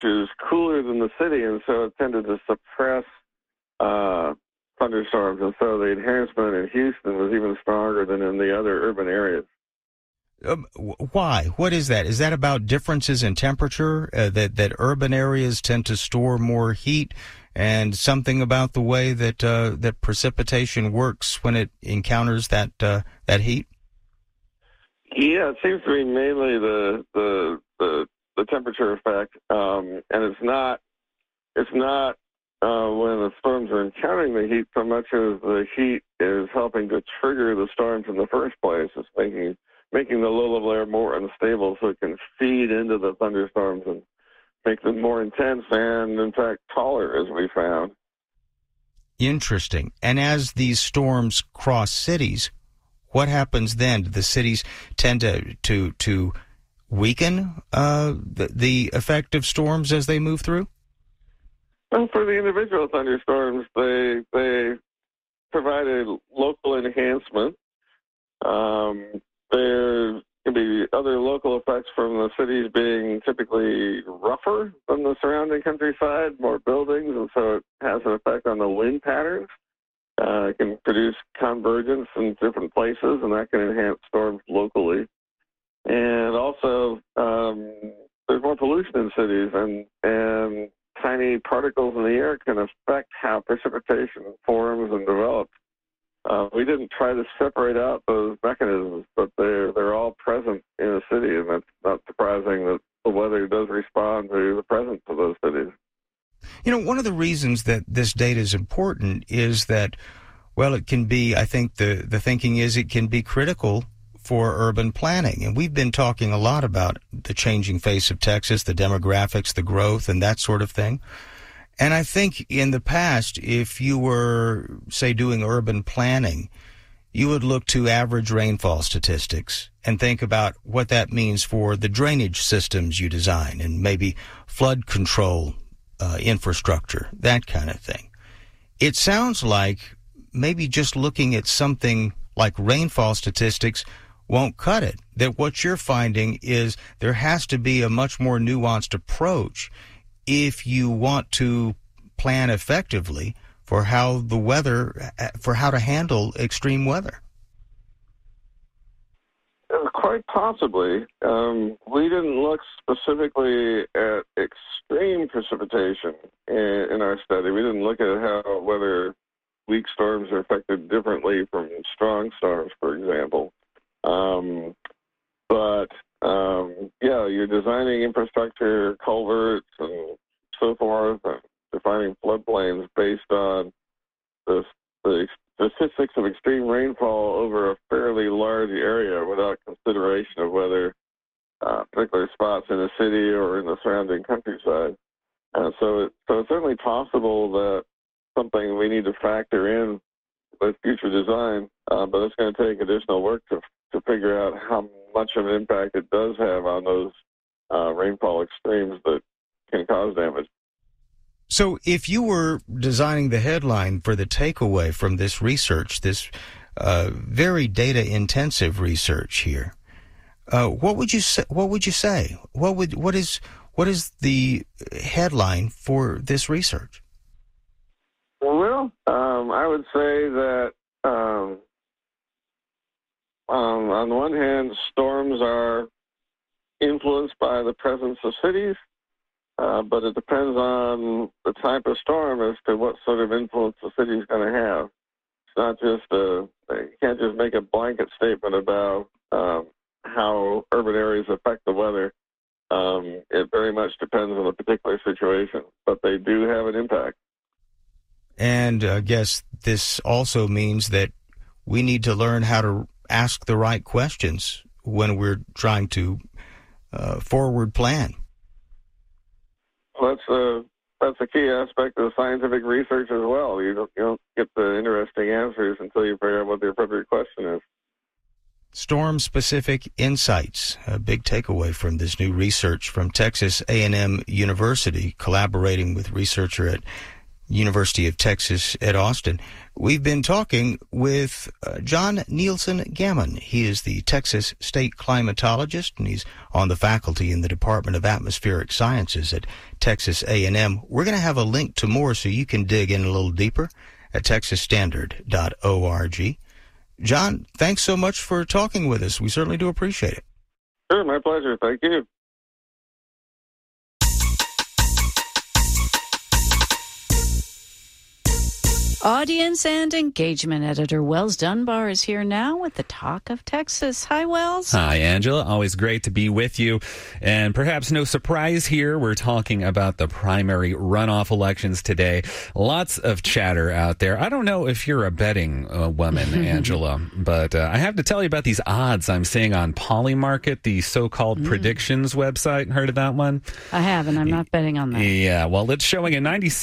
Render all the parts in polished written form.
is cooler than the city, and so it tended to suppress thunderstorms, and so the enhancement in Houston was even stronger than in the other urban areas. Why? What is that? Is that about differences in temperature, that urban areas tend to store more heat, and something about the way that that precipitation works when it encounters that heat? Yeah, it seems to be mainly the temperature effect, and it's not when the storms are encountering the heat so much as the heat is helping to trigger the storms in the first place. It's making the low-level air more unstable so it can feed into the thunderstorms and make them more intense and, in fact, taller, as we found. Interesting. And as these storms cross cities, what happens then? Do the cities tend to weaken the effect of storms as they move through? Well, for the individual thunderstorms, they provide a local enhancement. There can be other local effects from the cities being typically rougher than the surrounding countryside, more buildings, and so it has an effect on the wind patterns. It can produce convergence in different places, and that can enhance storms locally. And also, there's more pollution in cities, and tiny particles in the air can affect how precipitation forms and develops. We didn't try to separate out those mechanisms, but they're all present in a city, and it's not surprising that the weather does respond to the presence of those cities. You know, one of the reasons that this data is important is that, well, it can be, I think the thinking is it can be critical for urban planning. And we've been talking a lot about the changing face of Texas, the demographics, the growth, and that sort of thing. And I think in the past, if you were, say, doing urban planning, you would look to average rainfall statistics and think about what that means for the drainage systems you design and maybe flood control infrastructure, that kind of thing. It sounds like maybe just looking at something like rainfall statistics won't cut it, that what you're finding is there has to be a much more nuanced approach if you want to plan effectively for how to handle extreme weather. Quite possibly. We didn't look specifically at extreme precipitation in our study. We didn't look at whether weak storms are affected differently from strong storms, for example. Yeah, you're designing infrastructure, culverts, and so forth, and defining floodplains based on the statistics of extreme rainfall over a fairly large area without consideration of whether particular spots in the city or in the surrounding countryside. So it's certainly possible that something we need to factor in with future design, but it's going to take additional work to figure out how much of an impact it does have on those rainfall extremes that can cause damage. So if you were designing the headline for the takeaway from this research, this very data-intensive research here, what would you say? What is the headline for this research? Well, I would say that on the one hand, storms are influenced by the presence of cities, but it depends on the type of storm as to what sort of influence the city is going to have. It's not just you can't just make a blanket statement about how urban areas affect the weather. It very much depends on the particular situation, but they do have an impact. And I guess this also means that we need to learn how to ask the right questions when we're trying to forward plan. Well, that's a key aspect of scientific research as well. You don't get the interesting answers until you figure out what the appropriate question is. Storm-specific insights, a big takeaway from this new research from Texas A&M University, collaborating with researcher at University of Texas at Austin. We've been talking with John Nielsen Gammon. He is the Texas State climatologist, and he's on the faculty in the Department of Atmospheric Sciences at Texas A&M. We're going to have a link to more so you can dig in a little deeper at texasstandard.org. John, thanks so much for talking with us. We certainly do appreciate it. Sure, my pleasure. Thank you. Audience and engagement editor Wells Dunbar is here now with the Talk of Texas. Hi, Wells. Hi, Angela. Always great to be with you. And perhaps no surprise here, we're talking about the primary runoff elections today. Lots of chatter out there. I don't know if you're a betting woman, Angela, but I have to tell you about these odds I'm seeing on Polymarket, the so-called predictions website. Heard of that one? I haven't. I'm not betting on that. Yeah, well, it's showing a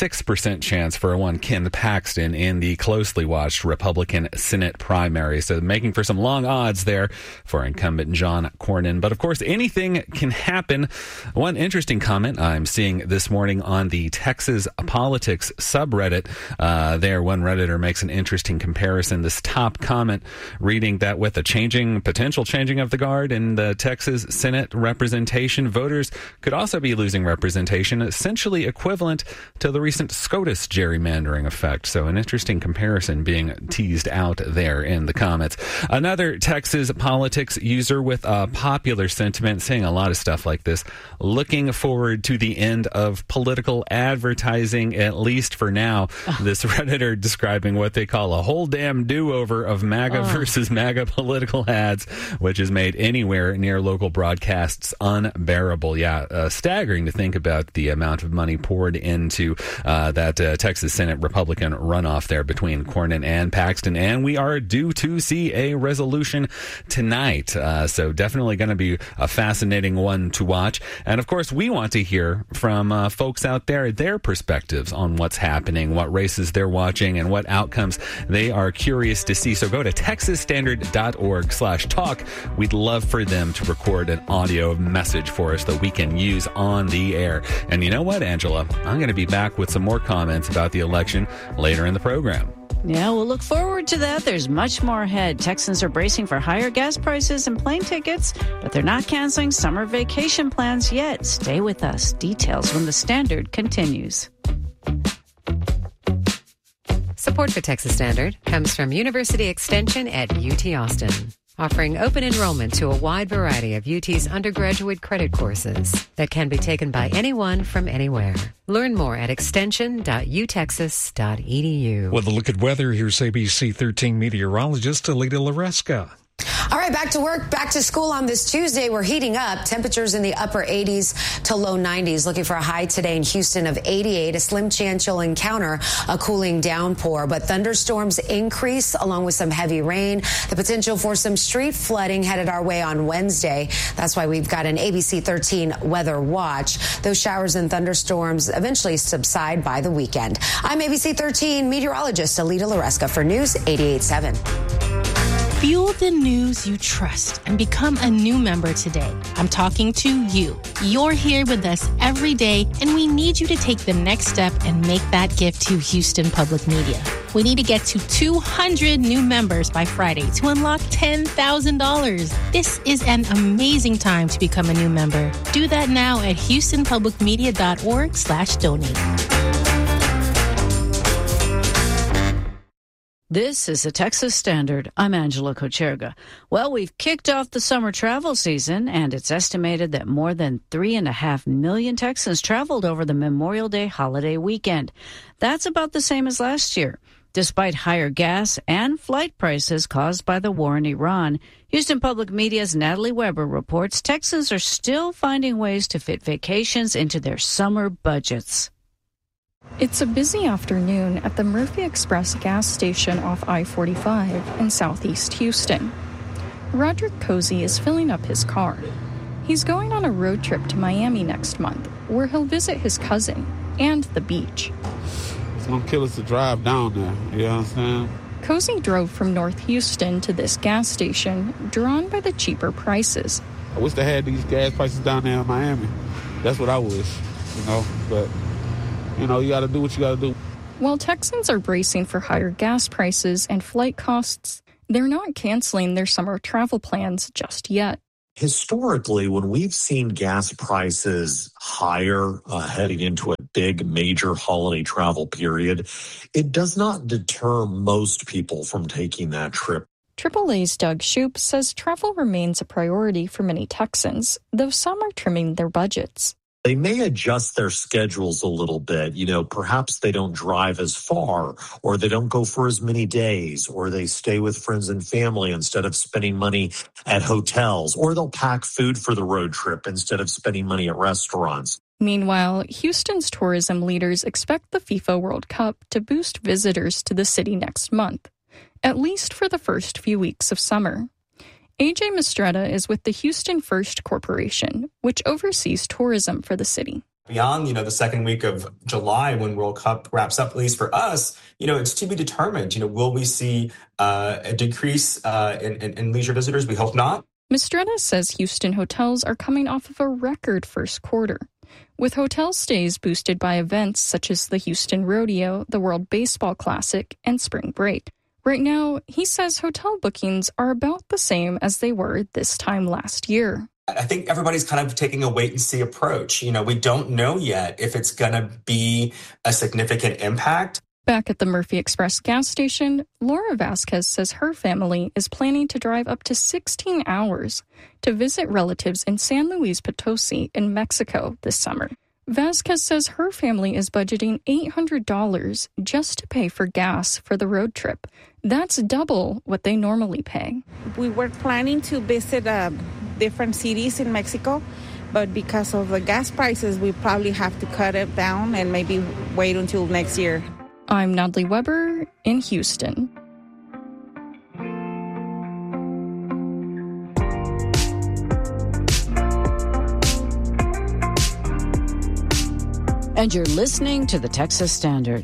96% chance for one Ken Paxton in the closely watched Republican Senate primary. So making for some long odds there for incumbent John Cornyn. But of course, anything can happen. One interesting comment I'm seeing this morning on the Texas Politics subreddit. There, one Redditor makes an interesting comparison. This top comment reading that with a potential changing of the guard in the Texas Senate representation, voters could also be losing representation, essentially equivalent to the recent SCOTUS gerrymandering effect. So an interesting comparison being teased out there in the comments. Another Texas Politics user with a popular sentiment saying a lot of stuff like this. Looking forward to the end of political advertising, at least for now. This Redditor describing what they call a whole damn do-over of MAGA versus MAGA political ads, which has made anywhere near local broadcasts unbearable. Yeah, staggering to think about the amount of money poured into that Texas Senate Republican runoff there between Cornyn and Paxton, and we are due to see a resolution tonight. So definitely going to be a fascinating one to watch. And of course, we want to hear from folks out there, their perspectives on what's happening, what races they're watching, and what outcomes they are curious to see. So go to texasstandard.org/talk. We'd love for them to record an audio message for us that we can use on the air. And you know what, Angela? I'm going to be back with some more comments about the election later in the program. Yeah, we'll look forward to that. There's much more ahead. Texans are bracing for higher gas prices and plane tickets, but they're not canceling summer vacation plans yet. Stay with us. Details when the Standard continues. Support for Texas Standard comes from University Extension at UT Austin, offering open enrollment to a wide variety of UT's undergraduate credit courses that can be taken by anyone from anywhere. Learn more at extension.utexas.edu. With a look at weather, here's ABC 13 meteorologist Alita Laresca. All right, back to work, back to school on this Tuesday. We're heating up. Temperatures in the upper 80s to low 90s. Looking for a high today in Houston of 88. A slim chance you'll encounter a cooling downpour, but thunderstorms increase along with some heavy rain. The potential for some street flooding headed our way on Wednesday. That's why we've got an ABC 13 weather watch. Those showers and thunderstorms eventually subside by the weekend. I'm ABC 13 meteorologist Alita Laresca for News 88.7. Fuel the news you trust and become a new member today. I'm talking to you. You're here with us every day, and we need you to take the next step and make that gift to Houston Public Media. We need to get to 200 new members by Friday to unlock $10,000. This is an amazing time to become a new member. Do that now at houstonpublicmedia.org/donate. This is the Texas Standard. I'm Angela Kocherga. Well, we've kicked off the summer travel season, and it's estimated that more than 3.5 million Texans traveled over the Memorial Day holiday weekend. That's about the same as last year. Despite higher gas and flight prices caused by the war in Iran, Houston Public Media's Natalie Weber reports Texans are still finding ways to fit vacations into their summer budgets. It's a busy afternoon at the Murphy Express gas station off I-45 in southeast Houston. Roderick Cozy is filling up his car. He's going on a road trip to Miami next month, where he'll visit his cousin and the beach. It's going to kill us to drive down there, you know what I'm saying? Cozy drove from North Houston to this gas station, drawn by the cheaper prices. I wish they had these gas prices down there in Miami. That's what I wish, you know, but... You know, you got to do what you got to do. While Texans are bracing for higher gas prices and flight costs, they're not canceling their summer travel plans just yet. Historically, when we've seen gas prices higher heading into a big major holiday travel period, it does not deter most people from taking that trip. AAA's Doug Shoup says travel remains a priority for many Texans, though some are trimming their budgets. They may adjust their schedules a little bit. Perhaps they don't drive as far, or they don't go for as many days, or they stay with friends and family instead of spending money at hotels, or they'll pack food for the road trip instead of spending money at restaurants. Meanwhile, Houston's tourism leaders expect the FIFA World Cup to boost visitors to the city next month, at least for the first few weeks of summer. AJ Mistretta is with the Houston First Corporation, which oversees tourism for the city. Beyond, the second week of July when World Cup wraps up, at least for us, it's to be determined. Will we see a decrease in leisure visitors? We hope not. Mistretta says Houston hotels are coming off of a record first quarter, with hotel stays boosted by events such as the Houston Rodeo, the World Baseball Classic, and Spring Break. Right now, he says hotel bookings are about the same as they were this time last year. I think everybody's kind of taking a wait-and-see approach. We don't know yet if it's going to be a significant impact. Back at the Murphy Express gas station, Laura Vasquez says her family is planning to drive up to 16 hours to visit relatives in San Luis Potosi in Mexico this summer. Vasquez says her family is budgeting $800 just to pay for gas for the road trip. That's double what they normally pay. We were planning to visit different cities in Mexico, but because of the gas prices, we probably have to cut it down and maybe wait until next year. I'm Natalie Weber in Houston. And you're listening to the Texas Standard.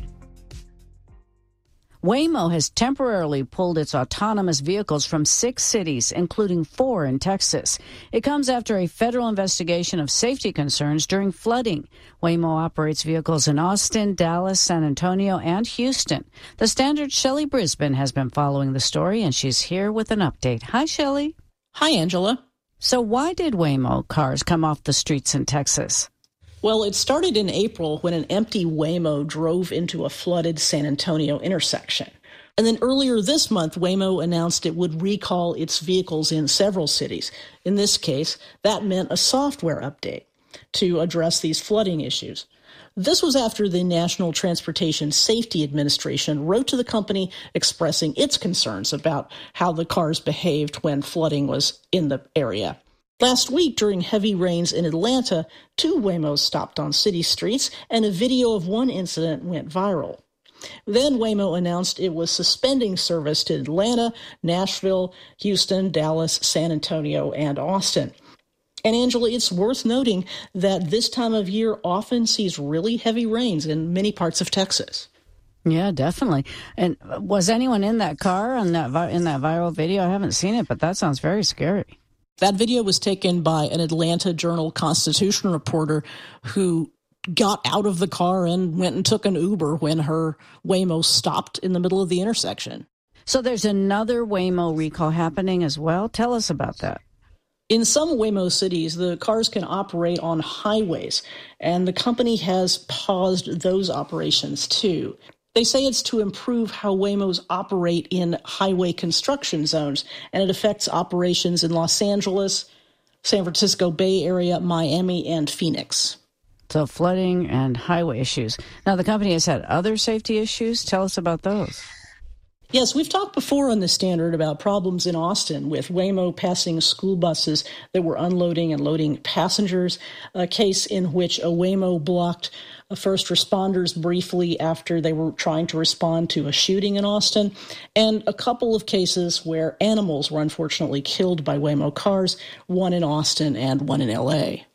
Waymo has temporarily pulled its autonomous vehicles from 6 cities, including 4 in Texas. It comes after a federal investigation of safety concerns during flooding. Waymo operates vehicles in Austin, Dallas, San Antonio, and Houston. The Standard's Shelley Brisbane has been following the story, and she's here with an update. Hi, Shelley. Hi, Angela. So why did Waymo cars come off the streets in Texas? Well, it started in April when an empty Waymo drove into a flooded San Antonio intersection. And then earlier this month, Waymo announced it would recall its vehicles in several cities. In this case, that meant a software update to address these flooding issues. This was after the National Transportation Safety Administration wrote to the company expressing its concerns about how the cars behaved when flooding was in the area. Last week, during heavy rains in Atlanta, 2 Waymos stopped on city streets, and a video of one incident went viral. Then Waymo announced it was suspending service to Atlanta, Nashville, Houston, Dallas, San Antonio, and Austin. And Angela, it's worth noting that this time of year often sees really heavy rains in many parts of Texas. Yeah, definitely. And was anyone in that car in that viral video? I haven't seen it, but that sounds very scary. That video was taken by an Atlanta Journal-Constitution reporter who got out of the car and went and took an Uber when her Waymo stopped in the middle of the intersection. So there's another Waymo recall happening as well? Tell us about that. In some Waymo cities, the cars can operate on highways, and the company has paused those operations too. They say it's to improve how Waymos operate in highway construction zones, and it affects operations in Los Angeles, San Francisco Bay Area, Miami, and Phoenix. So flooding and highway issues. Now, the company has had other safety issues. Tell us about those. Yes, we've talked before on the Standard about problems in Austin with Waymo passing school buses that were unloading and loading passengers, a case in which a Waymo blocked first responders briefly after they were trying to respond to a shooting in Austin, and a couple of cases where animals were unfortunately killed by Waymo cars, one in Austin and one in L.A.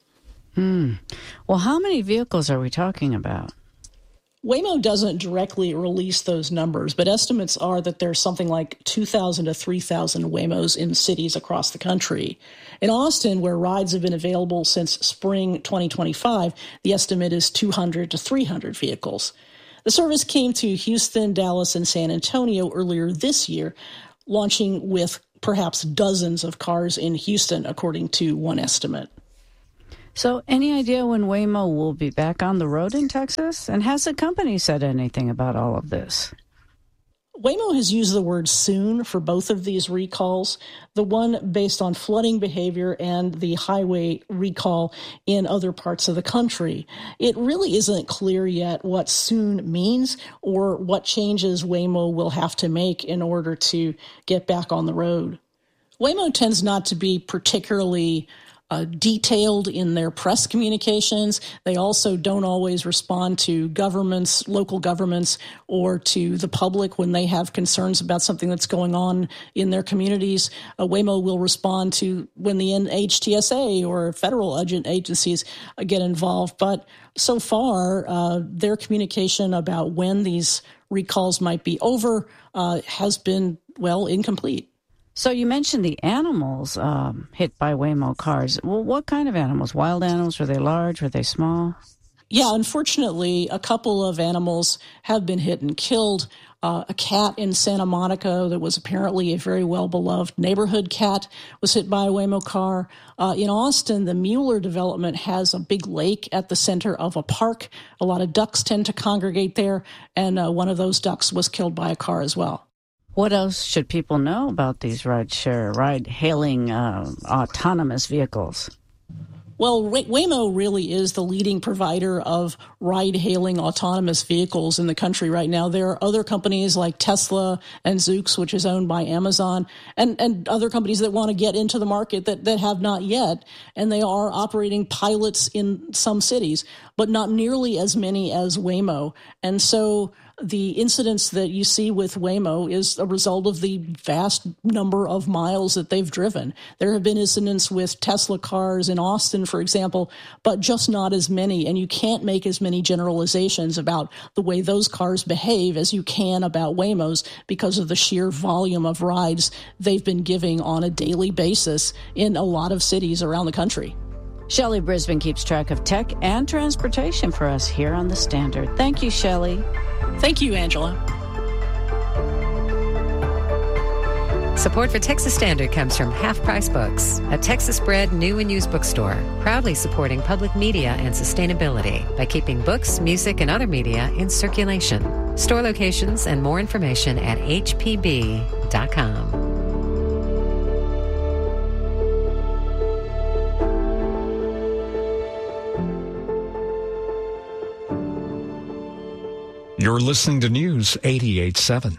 Well, how many vehicles are we talking about? Waymo doesn't directly release those numbers, but estimates are that there's something like 2,000 to 3,000 Waymos in cities across the country. In Austin, where rides have been available since spring 2025, the estimate is 200 to 300 vehicles. The service came to Houston, Dallas, and San Antonio earlier this year, launching with perhaps dozens of cars in Houston, according to one estimate. So any idea when Waymo will be back on the road in Texas? And has the company said anything about all of this? Waymo has used the word soon for both of these recalls, the one based on flooding behavior and the highway recall in other parts of the country. It really isn't clear yet what soon means or what changes Waymo will have to make in order to get back on the road. Waymo tends not to be particularly detailed in their press communications. They also don't always respond to governments, local governments, or to the public when they have concerns about something that's going on in their communities. Waymo will respond to when the NHTSA or federal agencies get involved. But so far, their communication about when these recalls might be over has been, incomplete. So you mentioned the animals hit by Waymo cars. Well, what kind of animals? Wild animals? Were they large? Were they small? Yeah, unfortunately, a couple of animals have been hit and killed. A cat in Santa Monica that was apparently a very well-beloved neighborhood cat was hit by a Waymo car. In Austin, the Mueller development has a big lake at the center of a park. A lot of ducks tend to congregate there, and one of those ducks was killed by a car as well. What else should people know about these ride-hailing autonomous vehicles? Well, Waymo really is the leading provider of ride-hailing autonomous vehicles in the country right now. There are other companies like Tesla and Zoox, which is owned by Amazon, and other companies that want to get into the market that have not yet. And they are operating pilots in some cities, but not nearly as many as Waymo. And so the incidents that you see with Waymo is a result of the vast number of miles that they've driven. There have been incidents with Tesla cars in Austin, for example, but just not as many. And you can't make as many generalizations about the way those cars behave as you can about Waymos because of the sheer volume of rides they've been giving on a daily basis in a lot of cities around the country. Shelley Brisbane keeps track of tech and transportation for us here on The Standard. Thank you, Shelley. Thank you, Angela. Support for Texas Standard comes from Half Price Books, a Texas-bred new and used bookstore, proudly supporting public media and sustainability by keeping books, music, and other media in circulation. Store locations and more information at hpb.com. You're listening to News 88.7.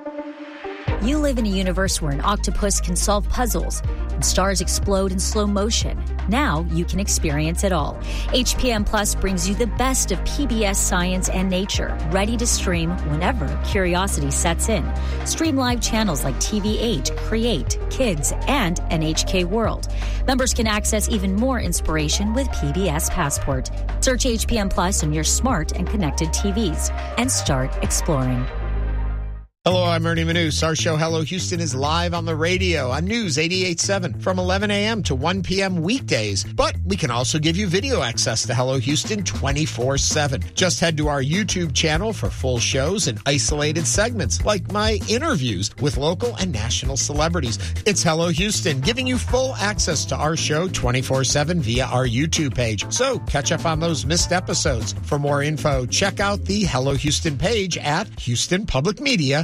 You live in a universe where an octopus can solve puzzles and stars explode in slow motion. Now you can experience it all. HPM Plus brings you the best of PBS science and nature, ready to stream whenever curiosity sets in. Stream live channels like TV8, Create, Kids, and NHK World. Members can access even more inspiration with PBS Passport. Search HPM Plus on your smart and connected TVs and start exploring. Hello, I'm Ernie Manous. Our show, Hello Houston, is live on the radio on News 88.7 from 11 a.m. to 1 p.m. weekdays. But we can also give you video access to Hello Houston 24/7. Just head to our YouTube channel for full shows and isolated segments like my interviews with local and national celebrities. It's Hello Houston, giving you full access to our show 24/7 via our YouTube page. So catch up on those missed episodes. For more info, check out the Hello Houston page at HoustonPublicMedia.org.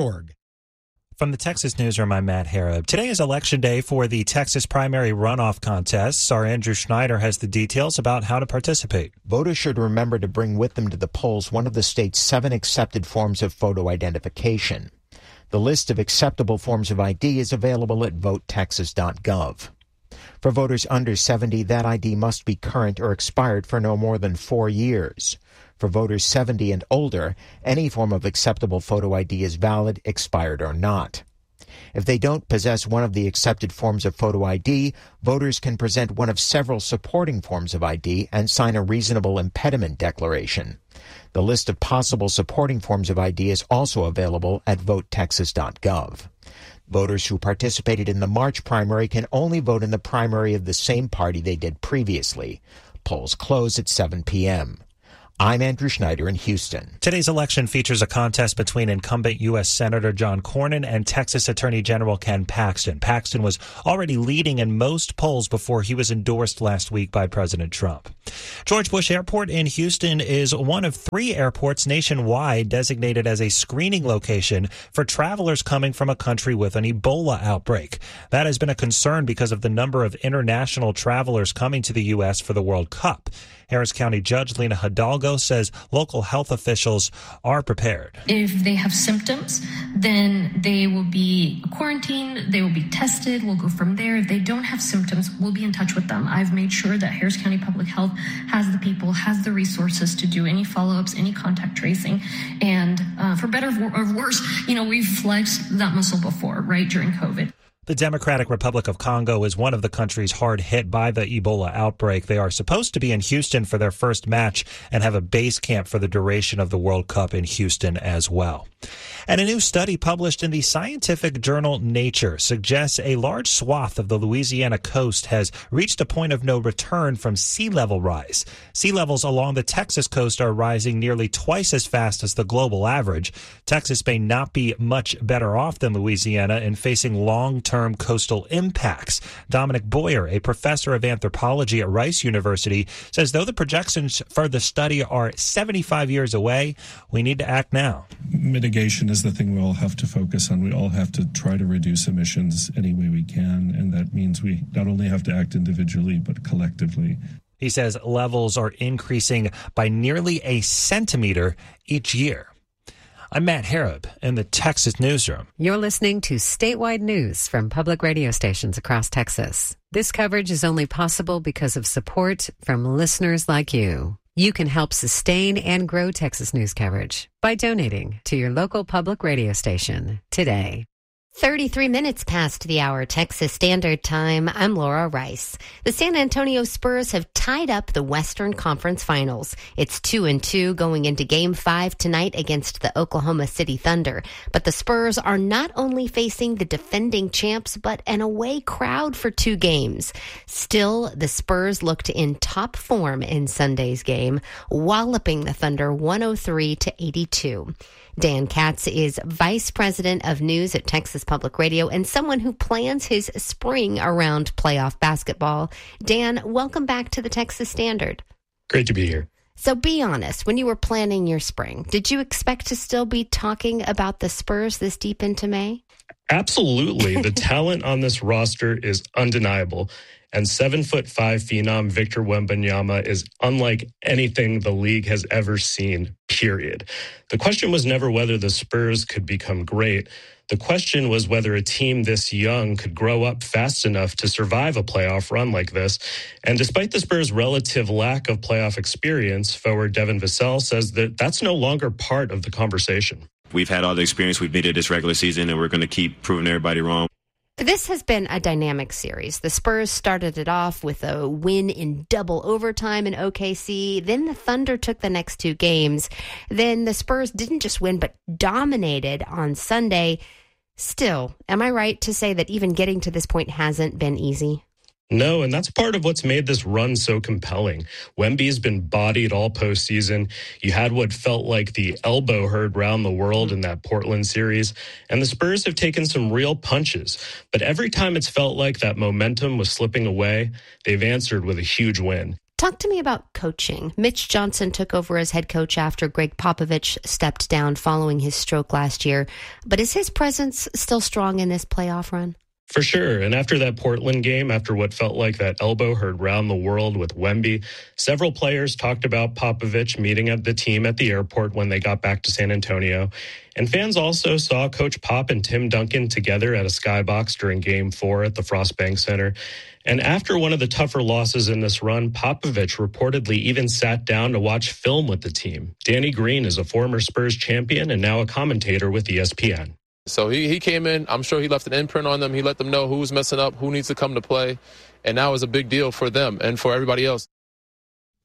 From the Texas Newsroom, I'm Matt Harrop. Today is Election Day for the Texas primary runoff contests. Our Andrew Schneider has the details about how to participate. Voters should remember to bring with them to the polls one of the state's 7 accepted forms of photo identification. The list of acceptable forms of ID is available at votetexas.gov. For voters under 70, that ID must be current or expired for no more than 4 years. For voters 70 and older, any form of acceptable photo ID is valid, expired or not. If they don't possess one of the accepted forms of photo ID, voters can present one of several supporting forms of ID and sign a reasonable impediment declaration. The list of possible supporting forms of ID is also available at votetexas.gov. Voters who participated in the March primary can only vote in the primary of the same party they did previously. Polls close at 7 p.m. I'm Andrew Schneider in Houston. Today's election features a contest between incumbent U.S. Senator John Cornyn and Texas Attorney General Ken Paxton. Paxton was already leading in most polls before he was endorsed last week by President Trump. George Bush Airport in Houston is one of 3 airports nationwide designated as a screening location for travelers coming from a country with an Ebola outbreak. That has been a concern because of the number of international travelers coming to the U.S. for the World Cup. Harris County Judge Lena Hidalgo says local health officials are prepared. If they have symptoms, then they will be quarantined, they will be tested, we'll go from there. If they don't have symptoms, we'll be in touch with them. I've made sure that Harris County Public Health has the people, has the resources to do any follow-ups, any contact tracing. And for better or worse, we've flexed that muscle before, right, during COVID. The Democratic Republic of Congo is one of the countries hard hit by the Ebola outbreak. They are supposed to be in Houston for their first match and have a base camp for the duration of the World Cup in Houston as well. And a new study published in the scientific journal Nature suggests a large swath of the Louisiana coast has reached a point of no return from sea level rise. Sea levels along the Texas coast are rising nearly twice as fast as the global average. Texas may not be much better off than Louisiana in facing long-term coastal impacts. Dominic Boyer, a professor of anthropology at Rice University, says though the projections for the study are 75 years away, we need to act now. Mitigation is the thing we all have to focus on. We all have to try to reduce emissions any way we can, and that means we not only have to act individually, but collectively. He says levels are increasing by nearly a centimeter each year. I'm Matt Harrop in the Texas Newsroom. You're listening to statewide news from public radio stations across Texas. This coverage is only possible because of support from listeners like you. You can help sustain and grow Texas news coverage by donating to your local public radio station today. 33 minutes past the hour, Texas Standard Time. I'm Laura Rice. The San Antonio Spurs have tied up the Western Conference Finals. It's 2-2 going into Game 5 tonight against the Oklahoma City Thunder. But the Spurs are not only facing the defending champs, but an away crowd for 2 games. Still, the Spurs looked in top form in Sunday's game, walloping the Thunder 103-82. Dan Katz is Vice President of News at Texas Public Radio and someone who plans his spring around playoff basketball. Dan, welcome back to the Texas Standard. Great to be here. So be honest, when you were planning your spring, did you expect to still be talking about the Spurs this deep into May? Absolutely. The talent on this roster is undeniable. And 7'5" phenom Victor Wembanyama is unlike anything the league has ever seen, period. The question was never whether the Spurs could become great. The question was whether a team this young could grow up fast enough to survive a playoff run like this. And despite the Spurs' relative lack of playoff experience, forward Devin Vassell says that that's no longer part of the conversation. We've had all the experience we've needed this regular season, and we're going to keep proving everybody wrong. This has been a dynamic series. The Spurs started it off with a win in double overtime in OKC. Then the Thunder took the next 2 games. Then the Spurs didn't just win, but dominated on Sunday. Still, am I right to say that even getting to this point hasn't been easy? No, and that's part of what's made this run so compelling. Wemby's been bodied all postseason. You had what felt like the elbow heard round the world in that Portland series, and the Spurs have taken some real punches. But every time it's felt like that momentum was slipping away, they've answered with a huge win. Talk to me about coaching. Mitch Johnson took over as head coach after Greg Popovich stepped down following his stroke last year. But is his presence still strong in this playoff run? For sure. And after that Portland game, after what felt like that elbow heard round the world with Wemby, several players talked about Popovich meeting up the team at the airport when they got back to San Antonio. And fans also saw Coach Pop and Tim Duncan together at a skybox during Game 4 at the Frost Bank Center. And after one of the tougher losses in this run, Popovich reportedly even sat down to watch film with the team. Danny Green is a former Spurs champion and now a commentator with ESPN. So he came in, I'm sure he left an imprint on them. He let them know who's messing up, who needs to come to play. And now is a big deal for them and for everybody else.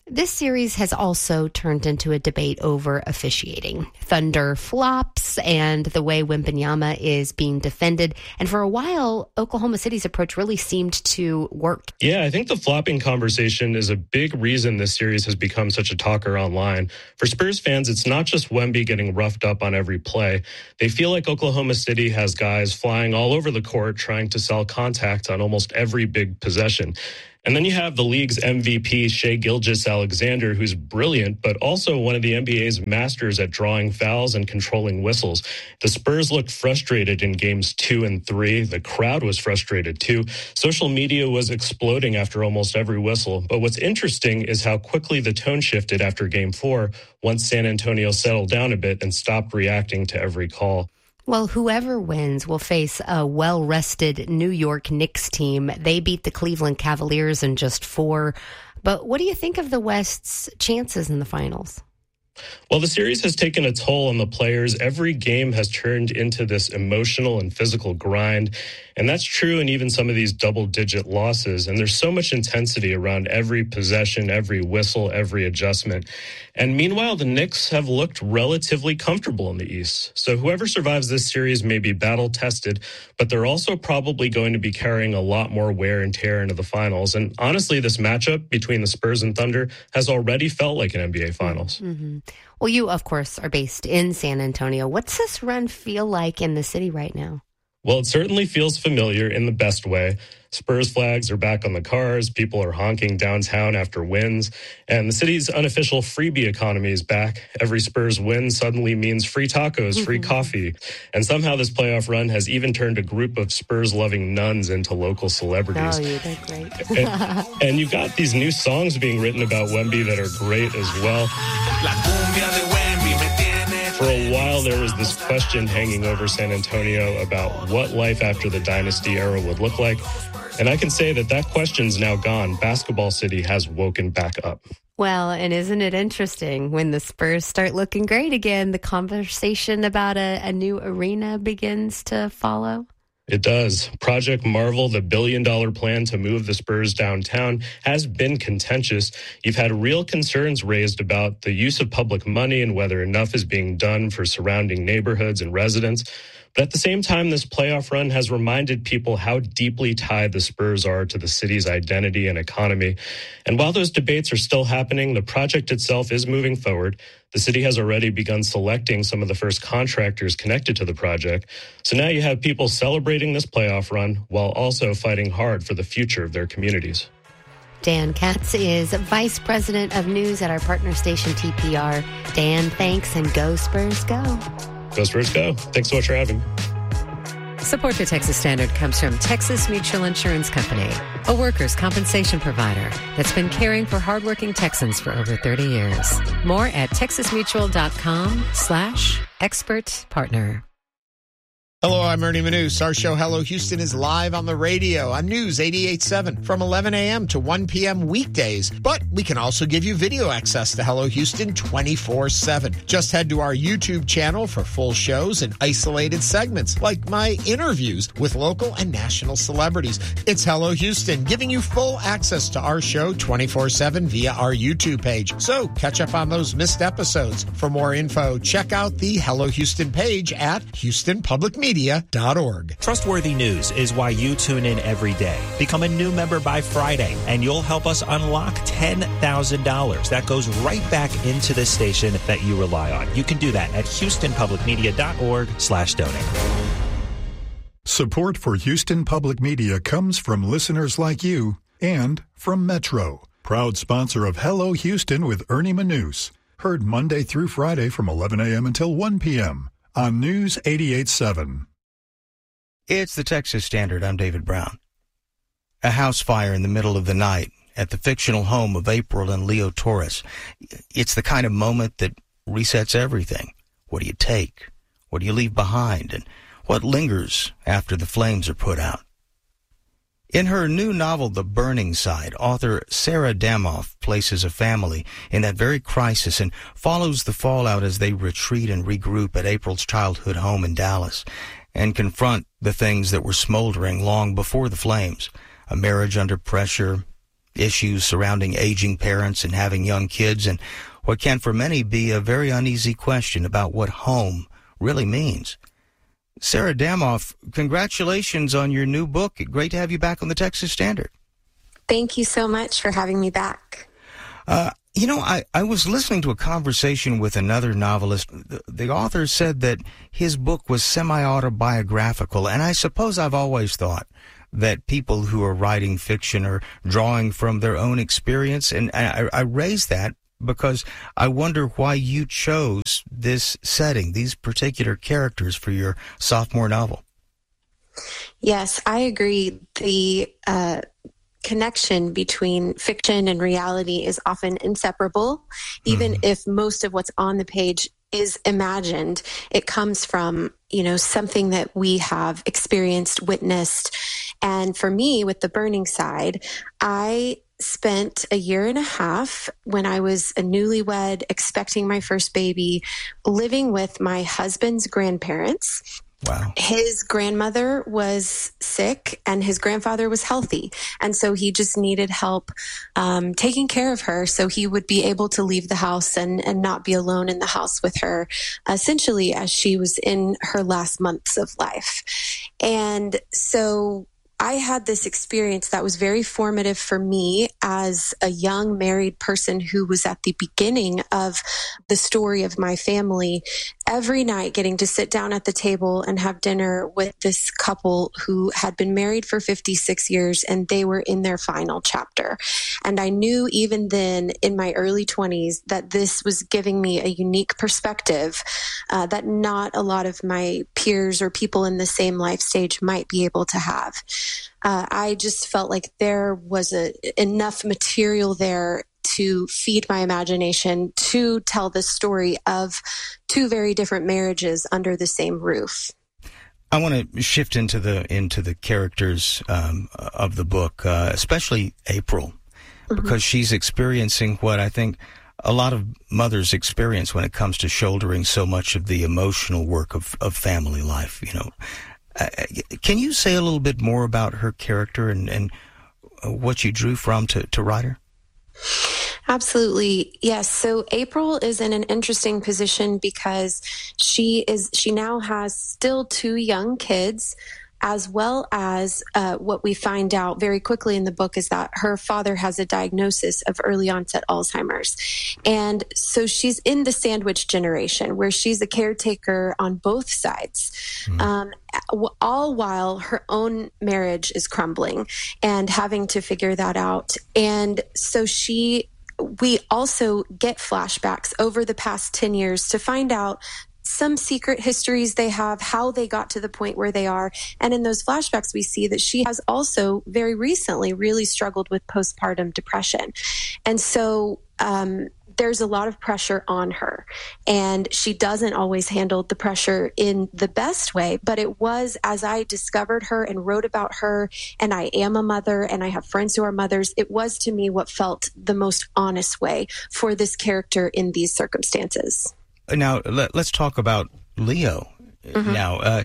This series has also turned into a debate over officiating. Thunder flops and the way Wembanyama is being defended. And for a while, Oklahoma City's approach really seemed to work. Yeah, I think the flopping conversation is a big reason this series has become such a talker online. For Spurs fans, it's not just Wemby getting roughed up on every play. They feel like Oklahoma City has guys flying all over the court trying to sell contact on almost every big possession. And then you have the league's MVP, Shai Gilgeous-Alexander, who's brilliant, but also one of the NBA's masters at drawing fouls and controlling whistles. The Spurs looked frustrated in games 2 and 3. The crowd was frustrated too. Social media was exploding after almost every whistle. But what's interesting is how quickly the tone shifted after game 4 once San Antonio settled down a bit and stopped reacting to every call. Well, whoever wins will face a well-rested New York Knicks team. They beat the Cleveland Cavaliers in just 4. But what do you think of the West's chances in the finals? Well, the series has taken a toll on the players. Every game has turned into this emotional and physical grind. And that's true in even some of these double-digit losses. And there's so much intensity around every possession, every whistle, every adjustment. And meanwhile, the Knicks have looked relatively comfortable in the East. So whoever survives this series may be battle-tested, but they're also probably going to be carrying a lot more wear and tear into the finals. And honestly, this matchup between the Spurs and Thunder has already felt like an NBA Finals. Mm-hmm. Well, you, of course, are based in San Antonio. What's this run feel like in the city right now? Well, it certainly feels familiar in the best way. Spurs flags are back on the cars. People are honking downtown after wins. And the city's unofficial freebie economy is back. Every Spurs win suddenly means free tacos, free coffee. And somehow this playoff run has even turned a group of Spurs-loving nuns into local celebrities. Oh, they're great. And you've got these new songs being written about Wemby that are great as well. For a while, there was this question hanging over San Antonio about what life after the dynasty era would look like. And I can say that that question's now gone. Basketball City has woken back up. Well, and isn't it interesting when the Spurs start looking great again, the conversation about a new arena begins to follow? It does. Project Marvel, the billion-dollar plan to move the Spurs downtown, has been contentious. You've had real concerns raised about the use of public money and whether enough is being done for surrounding neighborhoods and residents. But at the same time, this playoff run has reminded people how deeply tied the Spurs are to the city's identity and economy. And while those debates are still happening, the project itself is moving forward. The city has already begun selecting some of the first contractors connected to the project. So now you have people celebrating this playoff run while also fighting hard for the future of their communities. Dan Katz is Vice President of News at our partner station, TPR. Dan, thanks, and go Spurs, go. Go Spurs, go. Thanks so much for having me. Support for Texas Standard comes from Texas Mutual Insurance Company, a workers' compensation provider that's been caring for hardworking Texans for over 30 years. More at texasmutual.com/expert partner. Hello, I'm Ernie Manous. Our show, Hello Houston, is live on the radio on News 88.7 from 11 a.m. to 1 p.m. weekdays. But we can also give you video access to Hello Houston 24/7. Just head to our YouTube channel for full shows and isolated segments, like my interviews with local and national celebrities. It's Hello Houston, giving you full access to our show 24/7 via our YouTube page. So catch up on those missed episodes. For more info, check out the Hello Houston page at HoustonPublicMedia.org. Trustworthy news is why you tune in every day. Become a new member by Friday, and you'll help us unlock $10,000. That goes right back into the station that you rely on. You can do that at HoustonPublicMedia.org/donate. Support for Houston Public Media comes from listeners like you and from Metro, proud sponsor of Hello Houston with Ernie Manous. Heard Monday through Friday from 11 a.m. until 1 p.m. on News 88.7. It's the Texas Standard. I'm David Brown. A house fire in the middle of the night at the fictional home of April and Leo Torres. It's the kind of moment that resets everything. What do you take? What do you leave behind? And what lingers after the flames are put out? In her new novel, The Burning Side, author Sarah Damoff places a family in that very crisis and follows the fallout as they retreat and regroup at April's childhood home in Dallas and confront the things that were smoldering long before the flames. A marriage under pressure, issues surrounding aging parents and having young kids, and what can for many be a very uneasy question about what home really means. Sarah Damoff, congratulations on your new book. Great to have you back on the Texas Standard. Thank you so much for having me back. I was listening to a conversation with another novelist. The author said that his book was semi-autobiographical, and I suppose I've always thought that people who are writing fiction are drawing from their own experience, and I raise that because I wonder why you chose this setting, these particular characters for your sophomore novel. Yes, I agree. The connection between fiction and reality is often inseparable. Even if most of what's on the page is imagined, it comes from, something that we have experienced, witnessed. And for me, with The Burning Side, I spent a year and a half when I was a newlywed, expecting my first baby, living with my husband's grandparents. Wow. His grandmother was sick and his grandfather was healthy. And so he just needed help taking care of her so he would be able to leave the house and not be alone in the house with her, essentially as she was in her last months of life. And so I had this experience that was very formative for me as a young married person who was at the beginning of the story of my family. Every night getting to sit down at the table and have dinner with this couple who had been married for 56 years and they were in their final chapter. And I knew even then in my early 20s that this was giving me a unique perspective that not a lot of my peers or people in the same life stage might be able to have. I just felt like there was enough material there to feed my imagination to tell the story of two very different marriages under the same roof. I want to shift into the characters of the book, especially April, because she's experiencing what I think a lot of mothers experience when it comes to shouldering so much of the emotional work of family life. Can you say a little bit more about her character and what you drew from to write her? Absolutely. Yes. So April is in an interesting position because she now has still two young kids, as well as what we find out very quickly in the book is that her father has a diagnosis of early onset Alzheimer's. And so she's in the sandwich generation where she's a caretaker on both sides, all while her own marriage is crumbling and having to figure that out. And so we also get flashbacks over the past 10 years to find out some secret histories they have, how they got to the point where they are. And in those flashbacks, we see that she has also very recently really struggled with postpartum depression. And so there's a lot of pressure on her, and she doesn't always handle the pressure in the best way. But it was, as I discovered her and wrote about her, and I am a mother and I have friends who are mothers, it was to me what felt the most honest way for this character in these circumstances. Now, let's talk about Leo. Now,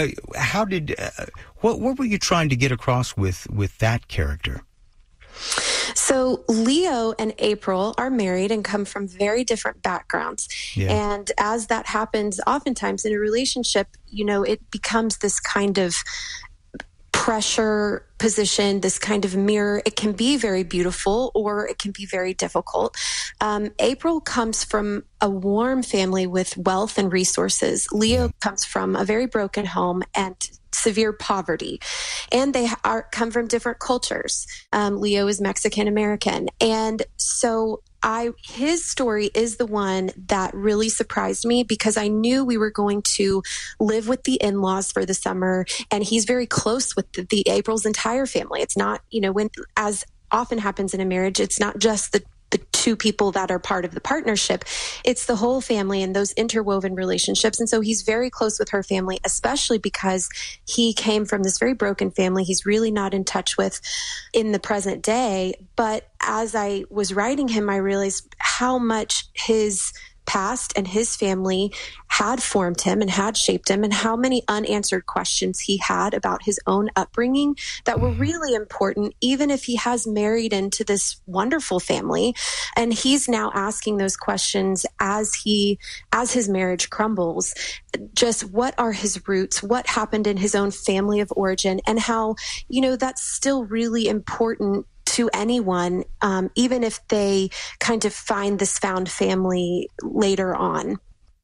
what were you trying to get across with that character? So Leo and April are married and come from very different backgrounds. Yeah. And as that happens, oftentimes in a relationship, it becomes this kind of pressure position, this kind of mirror. It can be very beautiful or it can be very difficult. April comes from a warm family with wealth and resources. Leo comes from a very broken home and severe poverty, and they come from different cultures. Leo is Mexican American, and so his story is the one that really surprised me because I knew we were going to live with the in-laws for the summer, and he's very close with the April's entire family. It's not, when, as often happens in a marriage, it's not just the two people that are part of the partnership. It's the whole family and those interwoven relationships. And so he's very close with her family, especially because he came from this very broken family he's really not in touch with in the present day. But as I was writing him, I realized how much his past and his family had formed him and had shaped him, and how many unanswered questions he had about his own upbringing that were really important, even if he has married into this wonderful family. And he's now asking those questions as his marriage crumbles. Just what are his roots? What happened in his own family of origin? And how, that's still really important to anyone, even if they kind of find this found family later on.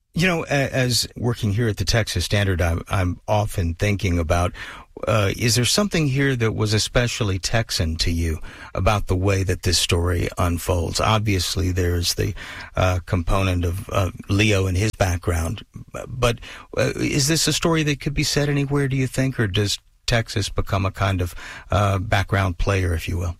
As working here at the Texas Standard, I'm often thinking about, is there something here that was especially Texan to you about the way that this story unfolds? Obviously, there's the component of Leo and his background, but is this a story that could be set anywhere, do you think, or does Texas become a kind of background player, if you will?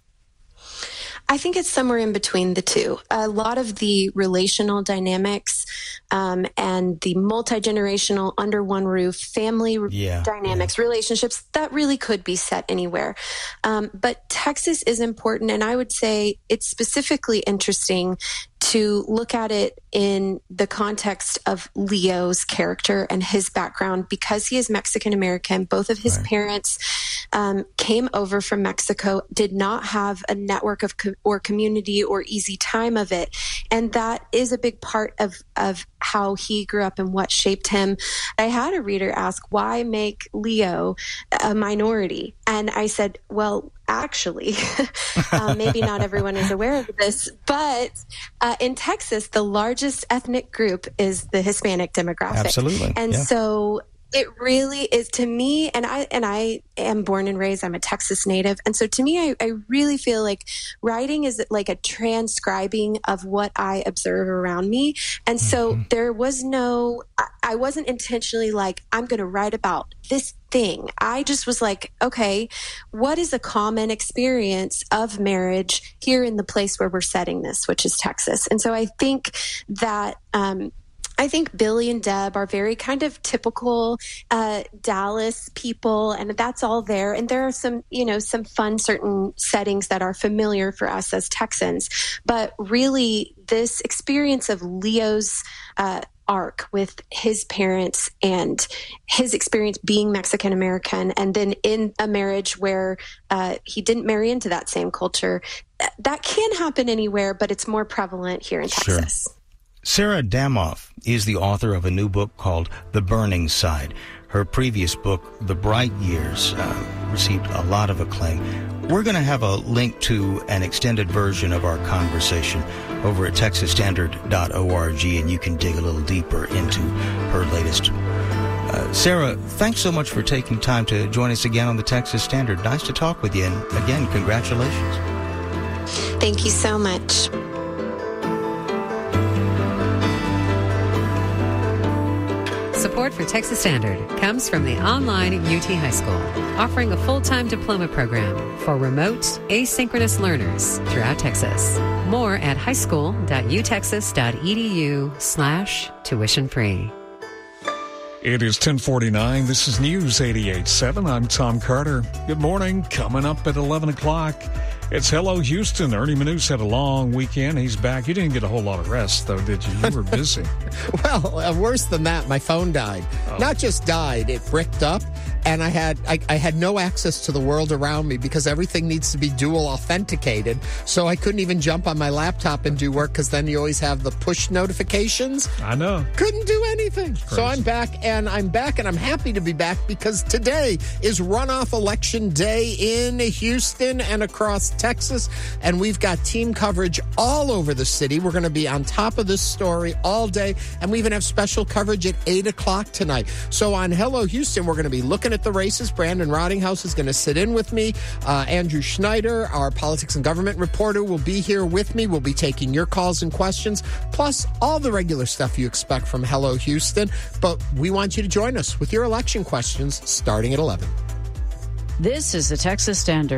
I think it's somewhere in between the two. A lot of the relational dynamics and the multi-generational under one roof family dynamics, relationships, that really could be set anywhere. But Texas is important, and I would say it's specifically interesting to look at it in the context of Leo's character and his background, because he is Mexican American. Both of his parents came over from Mexico, did not have a network or community or easy time of it. And that is a big part of how he grew up and what shaped him. I had a reader ask, why make Leo a minority? And I said, well, actually, maybe not everyone is aware of this, but in Texas, the largest ethnic group is the Hispanic demographic. Absolutely. And so it really is, to me, and I am born and raised, I'm a Texas native. And so to me, I really feel like writing is like a transcribing of what I observe around me. And so there was I wasn't intentionally like, I'm going to write about this thing. I just was like, okay, what is a common experience of marriage here in the place where we're setting this, which is Texas? And so I think that, Billy and Deb are very kind of typical Dallas people, and that's all there. And there are some fun certain settings that are familiar for us as Texans. But really, this experience of Leo's arc with his parents and his experience being Mexican American, and then in a marriage where he didn't marry into that same culture, that can happen anywhere, but it's more prevalent here in Texas. Sure. Sarah Damoff is the author of a new book called The Burning Side. Her previous book, The Bright Years, received a lot of acclaim. We're going to have a link to an extended version of our conversation over at texasstandard.org, and you can dig a little deeper into her latest. Sarah, thanks so much for taking time to join us again on the Texas Standard. Nice to talk with you, and again, congratulations. Thank you so much. Support for Texas Standard comes from the online UT High School, offering a full-time diploma program for remote, asynchronous learners throughout Texas. More at highschool.utexas.edu/tuition-free. It is 10:49. This is News 88.7. I'm Tom Carter. Good morning. Coming up at 11 o'clock, it's Hello Houston. Ernie Manous had a long weekend. He's back. You didn't get a whole lot of rest, though, did you? You were busy. Well, worse than that, my phone died. Oh. Not just died, it bricked up. And I had no access to the world around me because everything needs to be dual authenticated. So I couldn't even jump on my laptop and do work, because then you always have the push notifications. I know. Couldn't do anything. So I'm back, and I'm happy to be back, because today is runoff election day in Houston and across Texas. And we've got team coverage all over the city. We're going to be on top of this story all day. And we even have special coverage at 8 o'clock tonight. So on Hello Houston, we're going to be looking at the races. Brandon Rottinghouse is going to sit in with me. Andrew Schneider, our politics and government reporter, will be here with me. We'll be taking your calls and questions, plus all the regular stuff you expect from Hello Houston. But we want you to join us with your election questions starting at 11. This is the Texas Standard.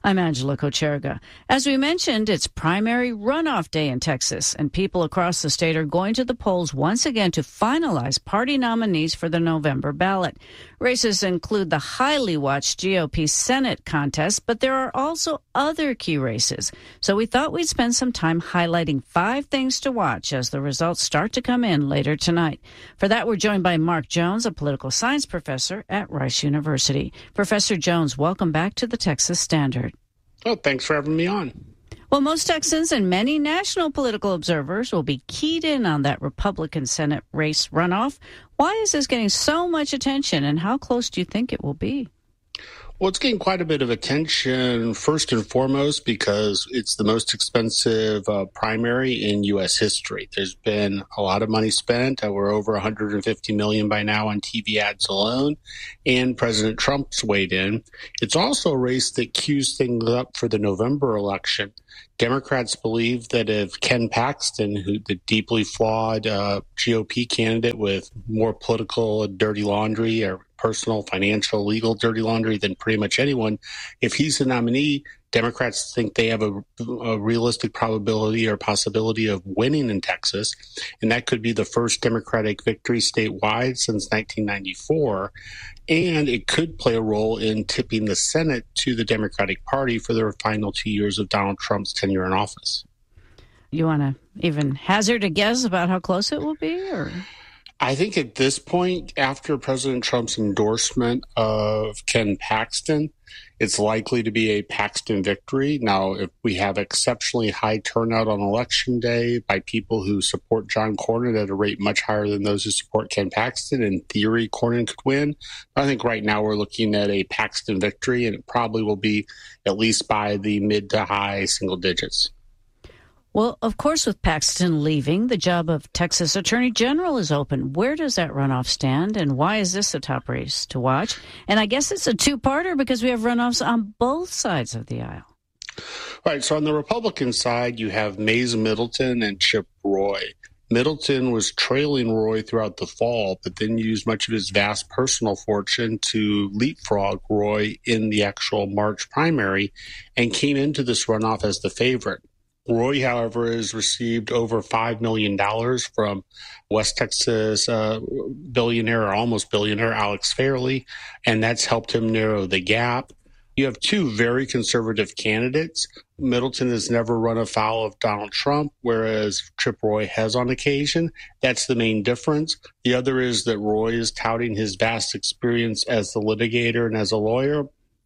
I'm Angela Kocherga. As we mentioned, it's primary runoff day in Texas, and people across the state are going to the polls once again to finalize party nominees for the November ballot. Races include the highly watched GOP Senate contest, but there are also other key races. So we thought we'd spend some time highlighting 5 things to watch as the results start to come in later tonight. For that, we're joined by Mark Jones, a political science professor at Rice University. Professor Jones, welcome back to the Texas Standard. Oh, thanks for having me on. Well, most Texans and many national political observers will be keyed in on that Republican Senate race runoff. Why is this getting so much attention, and how close do you think it will be? Well, it's getting quite a bit of attention, first and foremost, because it's the most expensive primary in U.S. history. There's been a lot of money spent. We're over $150 million by now on TV ads alone, and President Trump's weighed in. It's also a race that cues things up for the November election. Democrats believe that if Ken Paxton, the deeply flawed GOP candidate with more political dirty laundry or personal, financial, legal dirty laundry than pretty much anyone, if he's the nominee, Democrats think they have a realistic probability or possibility of winning in Texas, and that could be the first Democratic victory statewide since 1994, and it could play a role in tipping the Senate to the Democratic Party for the final 2 years of Donald Trump's tenure in office. You want to even hazard a guess about how close it will be, or? I think at this point, after President Trump's endorsement of Ken Paxton, it's likely to be a Paxton victory. Now, if we have exceptionally high turnout on Election Day by people who support John Cornyn at a rate much higher than those who support Ken Paxton, in theory, Cornyn could win. I think right now we're looking at a Paxton victory, and it probably will be at least by the mid to high single digits. Well, of course, with Paxton leaving, the job of Texas Attorney General is open. Where does that runoff stand, and why is this a top race to watch? And I guess it's a two-parter because we have runoffs on both sides of the aisle. Right. So on the Republican side, you have Mays Middleton and Chip Roy. Middleton was trailing Roy throughout the fall, but then used much of his vast personal fortune to leapfrog Roy in the actual March primary and came into this runoff as the favorite. Roy, however, has received over $5 million from West Texas billionaire or almost billionaire Alex Fairley, and that's helped him narrow the gap. You have two very conservative candidates. Middleton has never run afoul of Donald Trump, whereas Chip Roy has on occasion. That's the main difference. The other is that Roy is touting his vast experience as the litigator and as a lawyer,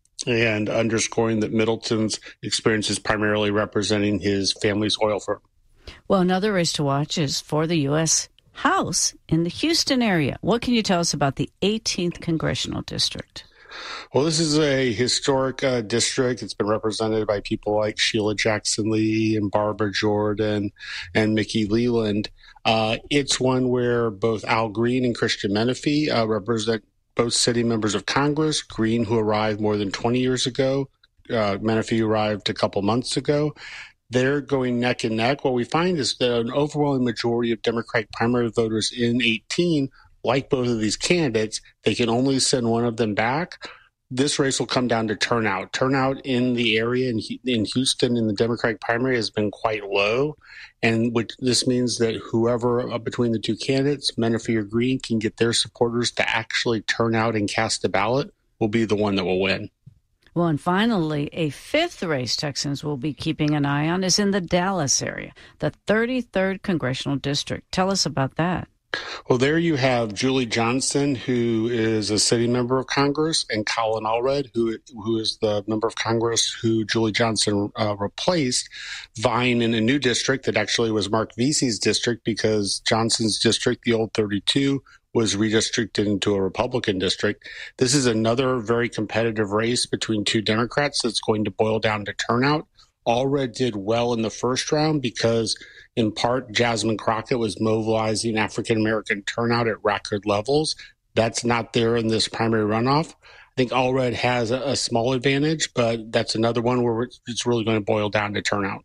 and underscoring that Middleton's experience is primarily representing his family's oil firm. Well, another race to watch is for the U.S. House in the Houston area. What can you tell us about the 18th Congressional District? Well, this is a historic district. It's been represented by people like Sheila Jackson Lee and Barbara Jordan and Mickey Leland. It's one where both Al Green and Christian Menefee represent both sitting members of Congress. Green, who arrived more than 20 years ago, Menefee arrived a couple months ago. They're going neck and neck. What we find is that an overwhelming majority of Democratic primary voters in 18 like both of these candidates. They can only send one of them back. This race will come down to turnout. Turnout in the area in Houston in the Democratic primary has been quite low, and this means that whoever between the two candidates, Menefee or Green, can get their supporters to actually turn out and cast a ballot will be the one that will win. Well, and finally, a fifth race Texans will be keeping an eye on is in the Dallas area, the 33rd Congressional District. Tell us about that. Well, there you have Julie Johnson, who is a sitting member of Congress, and Colin Allred, who is the member of Congress who Julie Johnson replaced, vying in a new district that actually was Mark Vesey's district because Johnson's district, the old 32, was redistricted into a Republican district. This is another very competitive race between two Democrats that's going to boil down to turnout. Allred did well in the first round because, in part, Jasmine Crockett was mobilizing African-American turnout at record levels. That's not there in this primary runoff. I think Allred has a small advantage, but that's another one where it's really going to boil down to turnout.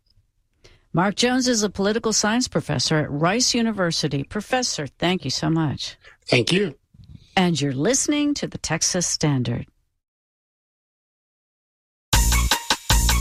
Mark Jones is a political science professor at Rice University. Professor, thank you so much. Thank you. And you're listening to the Texas Standard.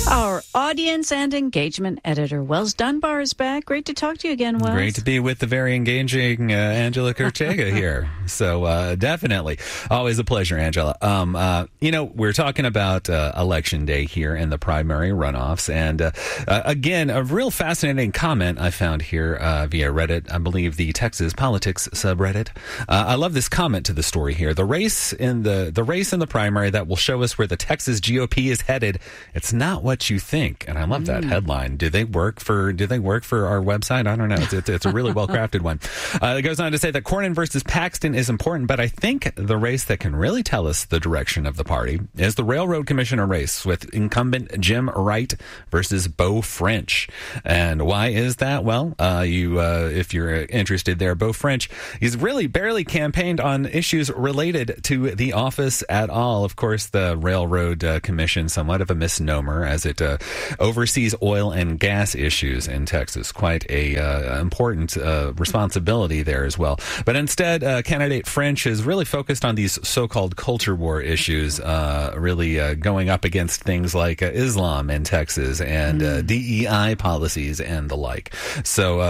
Our audience and engagement editor, Wells Dunbar, is back. Great to talk to you again, Wells. Great to be with the very engaging Angela Cortega here. So definitely. Always a pleasure, Angela. We're talking about Election Day here in the primary runoffs. And again, a real fascinating comment I found here via Reddit, I believe the Texas Politics subreddit. I love this comment to the story here. The race in the primary that will show us where the Texas GOP is headed. It's not what you think. And I love that headline. Do they work for our website? I don't know. It's a really well-crafted one. It goes on to say that Cornyn versus Paxton is important, but I think the race that can really tell us the direction of the party is the Railroad Commissioner race with incumbent Jim Wright versus Beau French. And why is that? Well, if you're interested there, Beau French, he's really barely campaigned on issues related to the office at all. Of course, the Railroad Commission, somewhat of a misnomer, as it oversees oil and gas issues in Texas. Quite a important responsibility there as well. But instead, candidate French is really focused on these so-called culture war issues, really going up against things like Islam in Texas and DEI policies and the like. So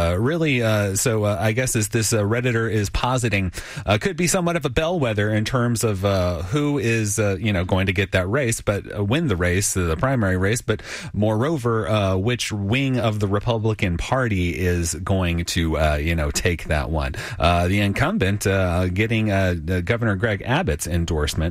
I guess as this Redditor is positing, could be somewhat of a bellwether in terms of who is going to get that race, but win the race, the primary race, but moreover, which wing of the Republican Party is going to, take that one. The incumbent getting Governor Greg Abbott's endorsement,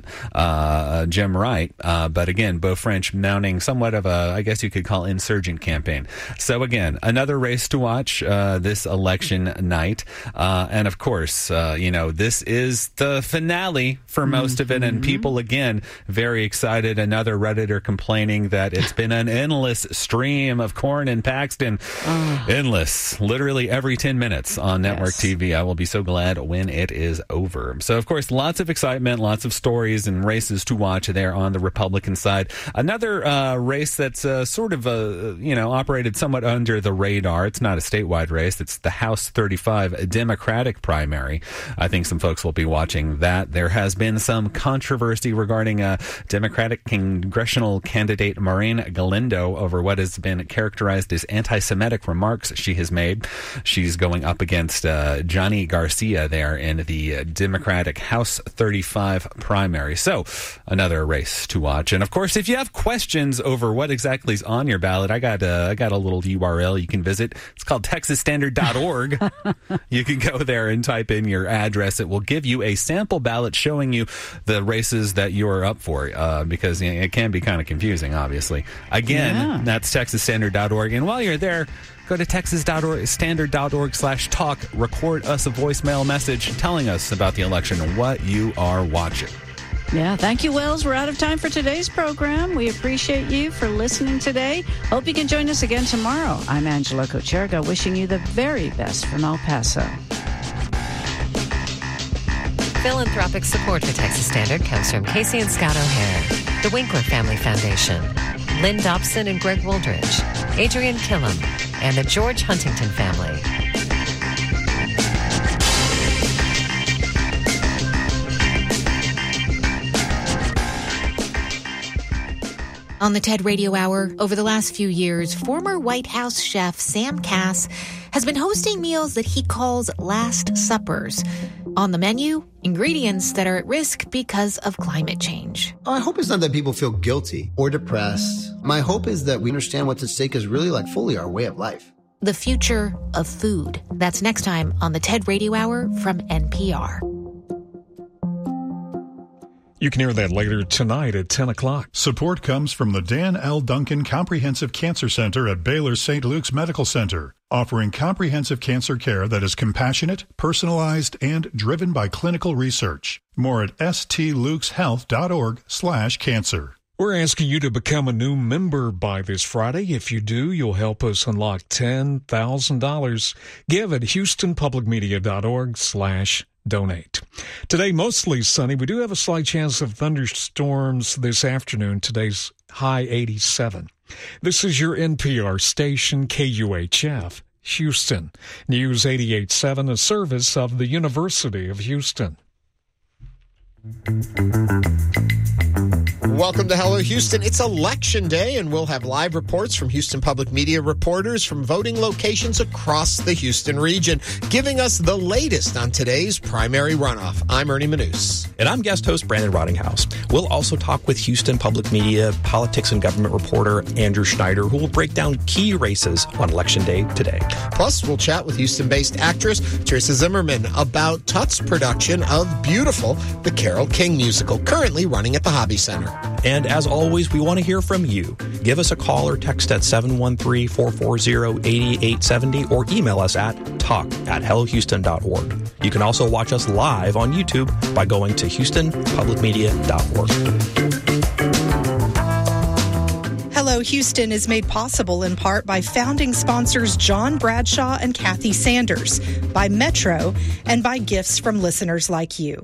Jim Wright, but again, Beau French mounting somewhat of a, I guess you could call, insurgent campaign. So again, another race to watch this election night. And of course, this is the finale for most of it, and people, again, very excited. Another Redditor complaining that it's been an endless stream of Cornyn and Paxton. Endless. Literally every 10 minutes on network TV. I will be so glad when it is over. So, of course, lots of excitement, lots of stories and races to watch there on the Republican side. Another race that's sort of, operated somewhat under the radar. It's not a statewide race. It's the House 35 Democratic primary. I think some folks will be watching that. There has been some controversy regarding Democratic congressional candidate Maureen Galindo over what has been characterized as anti-Semitic remarks she has made. She's going up against Johnny Garcia there in the Democratic House 35 primary. So another race to watch. And of course, if you have questions over what exactly is on your ballot, I got a little URL you can visit. It's called TexasStandard.org. You can go there and type in your address. It will give you a sample ballot showing you the races that you're up for, because it can be kind of confusing, obviously. Again, that's TexasStandard.org. And while you're there, go to TexasStandard.org/talk. Record us a voicemail message telling us about the election and what you are watching. Yeah, thank you, Wells. We're out of time for today's program. We appreciate you for listening today. Hope you can join us again tomorrow. I'm Angela Kocherga, wishing you the very best from El Paso. Philanthropic support for Texas Standard comes from Casey and Scott O'Hare, the Winkler Family Foundation, Lynn Dobson and Greg Woldridge, Adrian Killam, and the George Huntington family. On the TED Radio Hour, over the last few years, former White House chef Sam Kass has been hosting meals that he calls Last Suppers. On the menu, ingredients that are at risk because of climate change. My hope is not that people feel guilty or depressed. My hope is that we understand what's at stake is really like fully our way of life. The future of food. That's next time on the TED Radio Hour from NPR. You can hear that later tonight at 10 o'clock. Support comes from the Dan L. Duncan Comprehensive Cancer Center at Baylor St. Luke's Medical Center, offering comprehensive cancer care that is compassionate, personalized, and driven by clinical research. More at stlukeshealth.org/cancer. We're asking you to become a new member by this Friday. If you do, you'll help us unlock $10,000. Give at HoustonPublicMedia.org/donate. Today, mostly sunny. We do have a slight chance of thunderstorms this afternoon. Today's high 87. This is your NPR station, KUHF, Houston. News 88.7, a service of the University of Houston. Welcome to Hello Houston. It's Election Day, and we'll have live reports from Houston Public Media reporters from voting locations across the Houston region, giving us the latest on today's primary runoff. I'm Ernie Manous. And I'm guest host Brandon Rottinghouse. We'll also talk with Houston Public Media politics and government reporter Andrew Schneider, who will break down key races on Election Day today. Plus, we'll chat with Houston-based actress Teresa Zimmerman about Tut's production of Beautiful, the Carole King musical, currently running at the Hobby Center. And as always, we want to hear from you. Give us a call or text at 713-440-8870 or email us at talk@hellohouston.org. You can also watch us live on YouTube by going to houstonpublicmedia.org. Hello Houston is made possible in part by founding sponsors John Bradshaw and Kathy Sanders, by Metro, and by gifts from listeners like you.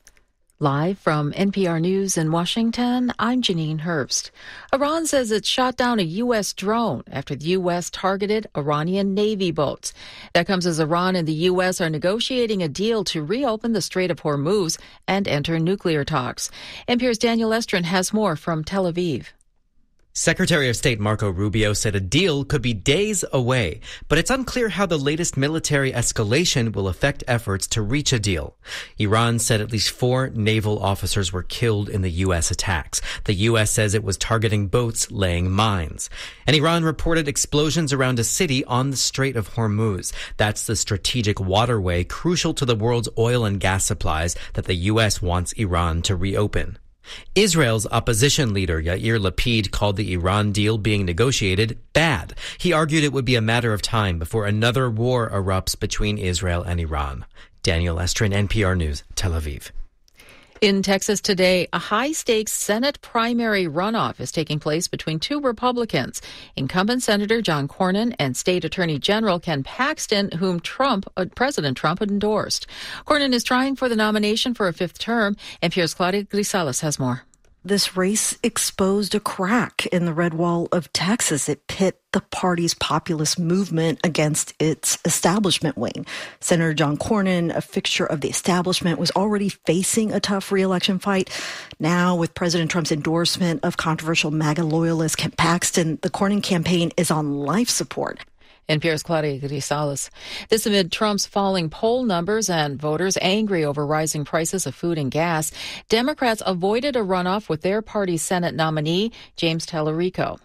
Live from NPR News in Washington, I'm Janine Herbst. Iran says it shot down a U.S. drone after the U.S. targeted Iranian Navy boats. That comes as Iran and the U.S. are negotiating a deal to reopen the Strait of Hormuz and enter nuclear talks. NPR's Daniel Estrin has more from Tel Aviv. Secretary of State Marco Rubio said a deal could be days away, but it's unclear how the latest military escalation will affect efforts to reach a deal. Iran said at least 4 naval officers were killed in the U.S. attacks. The U.S. says it was targeting boats laying mines. And Iran reported explosions around a city on the Strait of Hormuz. That's the strategic waterway crucial to the world's oil and gas supplies that the U.S. wants Iran to reopen. Israel's opposition leader Yair Lapid called the Iran deal being negotiated bad. He argued it would be a matter of time before another war erupts between Israel and Iran. Daniel Estrin, NPR News, Tel Aviv. In Texas today, a high-stakes Senate primary runoff is taking place between 2 Republicans, incumbent Senator John Cornyn and State Attorney General Ken Paxton, whom President Trump endorsed. Cornyn is trying for the nomination for a 5th term, and NPR's Claudia Grisales has more. This race exposed a crack in the red wall of Texas. It pit the party's populist movement against its establishment wing. Senator John Cornyn, a fixture of the establishment, was already facing a tough re-election fight. Now, with President Trump's endorsement of controversial MAGA loyalist Ken Paxton, the Cornyn campaign is on life support. NPR's Claudia Grisales. This amid Trump's falling poll numbers and voters angry over rising prices of food and gas. Democrats avoided a runoff with their party's Senate nominee, James Tallarico.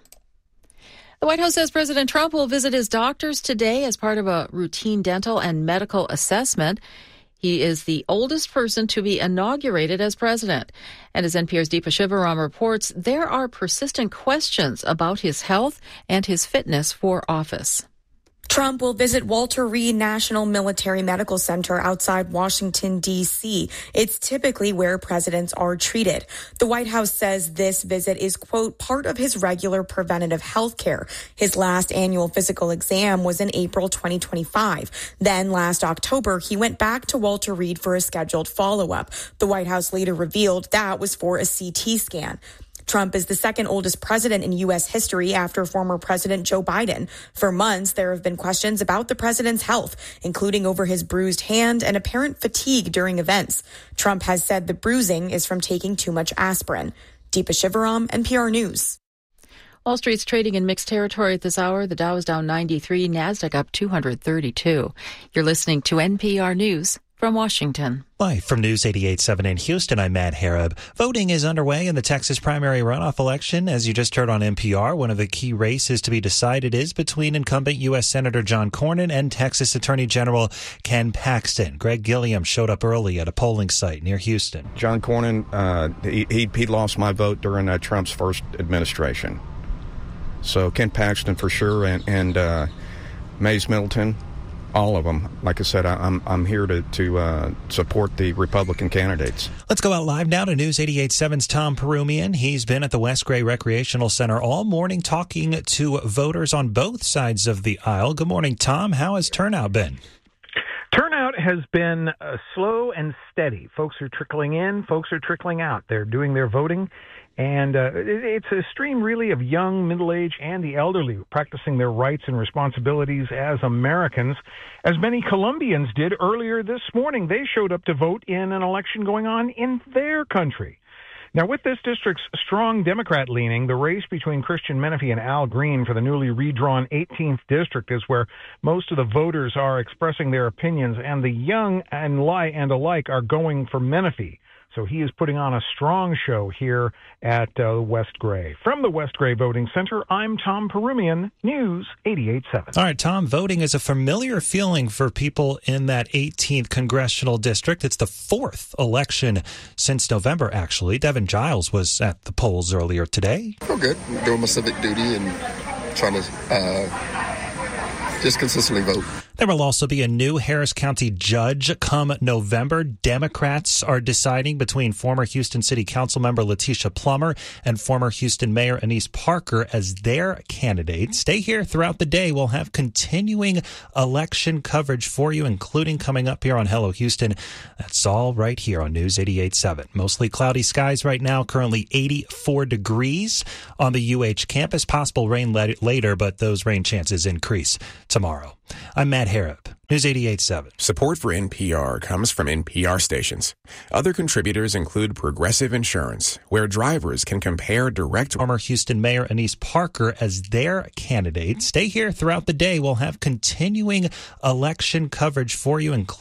The White House says President Trump will visit his doctors today as part of a routine dental and medical assessment. He is the oldest person to be inaugurated as president. And as NPR's Deepa Shivaram reports, there are persistent questions about his health and his fitness for office. Trump will visit Walter Reed National Military Medical Center outside Washington, D.C. It's typically where presidents are treated. The White House says this visit is, quote, part of his regular preventative health care. His last annual physical exam was in April 2025. Then last October, he went back to Walter Reed for a scheduled follow-up. The White House later revealed that was for a CT scan. Trump is the second oldest president in U.S. history after former President Joe Biden. For months, there have been questions about the president's health, including over his bruised hand and apparent fatigue during events. Trump has said the bruising is from taking too much aspirin. Deepa Shivaram, NPR News. Wall Street's trading in mixed territory at this hour. The Dow is down 93, NASDAQ up 232. You're listening to NPR News from Washington. Live from News 88.7 in Houston, I'm Matt Harab. Voting is underway in the Texas primary runoff election. As you just heard on NPR, one of the key races to be decided is between incumbent U.S. Senator John Cornyn and Texas Attorney General Ken Paxton. Greg Gilliam showed up early at a polling site near Houston. John Cornyn, he lost my vote during Trump's first administration. So Ken Paxton for sure, and Mays Middleton. All of them. Like I said, I'm here to support the Republican candidates. Let's go out live now to News 88.7's Tom Perumian. He's been at the West Gray Recreational Center all morning talking to voters on both sides of the aisle. Good morning, Tom. How has turnout been? Turnout has been slow and steady. Folks are trickling in. Folks are trickling out. They're doing their voting. And it's a stream, really, of young, middle-aged, and the elderly practicing their rights and responsibilities as Americans, as many Colombians did earlier this morning. They showed up to vote in an election going on in their country. Now, with this district's strong Democrat leaning, the race between Christian Menifee and Al Green for the newly redrawn 18th district is where most of the voters are expressing their opinions, and the young and alike are going for Menifee. So he is putting on a strong show here at West Gray. From the West Gray Voting Center, I'm Tom Perumian, News 88.7. All right, Tom, voting is a familiar feeling for people in that 18th congressional district. It's the fourth election since November, actually. Devin Giles was at the polls earlier today. I feel good. I'm doing my civic duty and trying to just consistently vote. There will also be a new Harris County judge come November. Democrats are deciding between former Houston City Council member Letitia Plummer and former Houston Mayor Annise Parker as their candidates. Stay here throughout the day. We'll have continuing election coverage for you, including coming up here on Hello Houston. That's all right here on News 88.7. Mostly cloudy skies right now, currently 84 degrees on the UH campus. Possible rain later, but those rain chances increase tomorrow. I'm Matt Harrop, News 88.7. Support for NPR comes from NPR stations. Other contributors include Progressive Insurance, where drivers can compare direct. Former Houston Mayor Annise Parker as their candidate. Stay here throughout the day. We'll have continuing election coverage for you, including